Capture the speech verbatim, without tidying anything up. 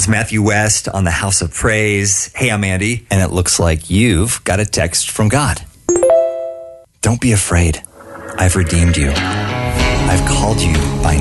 It's Matthew West on the House of Praise. Hey, I'm Andy, and it looks like you've got a text from God. Don't be afraid. I've redeemed you. I've called you by